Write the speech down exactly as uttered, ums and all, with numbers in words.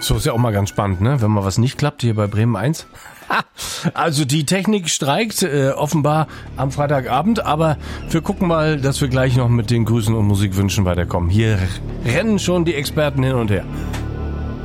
So ist ja auch mal ganz spannend, ne? Wenn mal was nicht klappt hier bei Bremen eins. Also die Technik streikt äh, offenbar am Freitagabend, aber wir gucken mal, dass wir gleich noch mit den Grüßen und Musikwünschen weiterkommen. Hier rennen schon die Experten hin und her.